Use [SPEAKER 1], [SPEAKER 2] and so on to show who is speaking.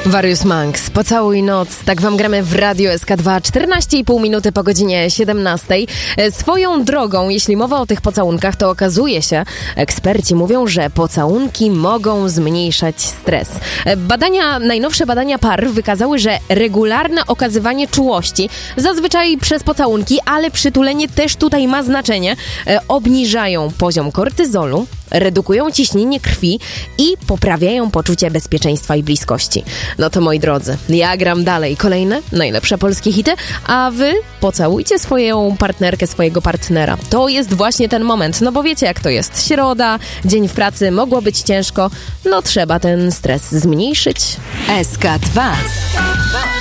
[SPEAKER 1] Warius Monks, Pocałuj noc. Tak wam gramy w Radio SK2, 14,5 minuty po godzinie 17. Swoją drogą, jeśli mowa o tych pocałunkach, to okazuje się, eksperci mówią, że pocałunki mogą zmniejszać stres. Najnowsze badania par wykazały, że regularne okazywanie czułości, zazwyczaj przez pocałunki, ale przytulenie też tutaj ma znaczenie, obniżają poziom kortyzolu, redukują ciśnienie krwi i poprawiają poczucie bezpieczeństwa i bliskości. No to moi drodzy, ja gram dalej. Kolejne najlepsze polskie hity, a wy pocałujcie swoją partnerkę, swojego partnera. To jest właśnie ten moment, no bo wiecie jak to jest. Środa, dzień w pracy, mogło być ciężko, no trzeba ten stres zmniejszyć.
[SPEAKER 2] SK2.